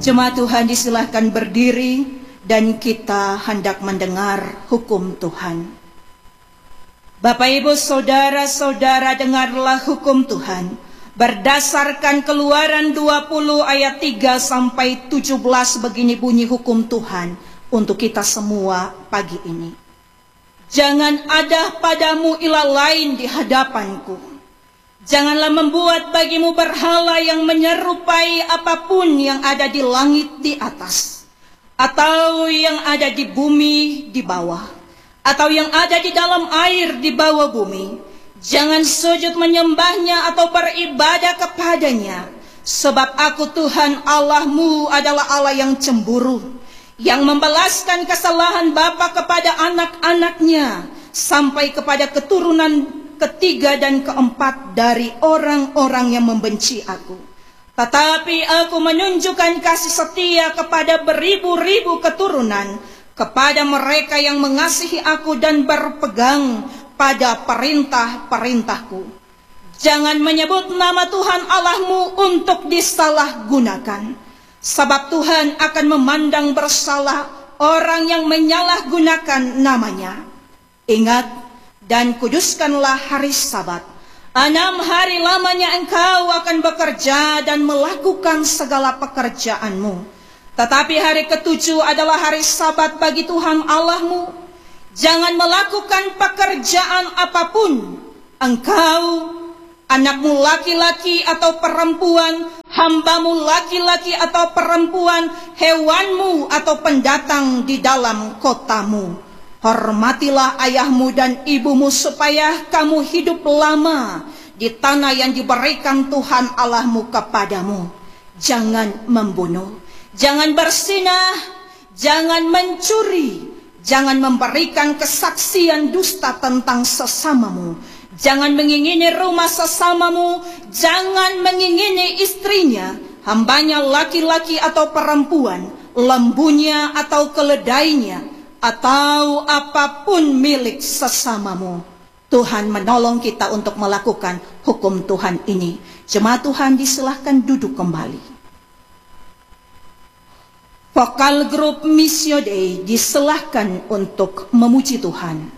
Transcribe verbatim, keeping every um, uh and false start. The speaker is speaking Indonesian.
Jemaat Tuhan disilahkan berdiri dan kita hendak mendengar hukum Tuhan. Bapak Ibu Saudara-saudara, dengarlah hukum Tuhan berdasarkan Keluaran dua puluh ayat tiga sampai tujuh belas. Begini bunyi hukum Tuhan untuk kita semua pagi ini. Jangan ada padamu ilah lain di hadapanku. Janganlah membuat bagimu berhala yang menyerupai apapun yang ada di langit di atas, atau yang ada di bumi di bawah, atau yang ada di dalam air di bawah bumi. Jangan sujud menyembahnya atau beribadah kepadanya, sebab aku Tuhan Allahmu adalah Allah yang cemburu, yang membalaskan kesalahan bapa kepada anak-anaknya, sampai kepada keturunan ketiga dan keempat dari orang-orang yang membenci aku. Tetapi aku menunjukkan kasih setia kepada beribu-ribu keturunan, kepada mereka yang mengasihi aku dan berpegang pada perintah-perintahku. Jangan menyebut nama Tuhan Allahmu untuk disalahgunakan, sebab Tuhan akan memandang bersalah orang yang menyalahgunakan namanya. Ingat dan kuduskanlah hari Sabat. Enam hari lamanya engkau akan bekerja dan melakukan segala pekerjaanmu. Tetapi hari ketujuh adalah hari Sabat bagi Tuhan Allahmu. Jangan melakukan pekerjaan apapun. Engkau, anakmu laki-laki atau perempuan, hambamu laki-laki atau perempuan, hewanmu atau pendatang di dalam kotamu. Hormatilah ayahmu dan ibumu supaya kamu hidup lama di tanah yang diberikan Tuhan Allahmu kepadamu. Jangan membunuh, jangan berzinah, jangan mencuri, jangan memberikan kesaksian dusta tentang sesamamu, jangan mengingini rumah sesamamu, jangan mengingini istrinya, hambanya laki-laki atau perempuan, lembunya atau keledainya, atau apapun milik sesamamu. Tuhan menolong kita untuk melakukan hukum Tuhan ini. Jemaat Tuhan disilahkan duduk kembali. Vokal grup Missio Dei disilahkan untuk memuji Tuhan.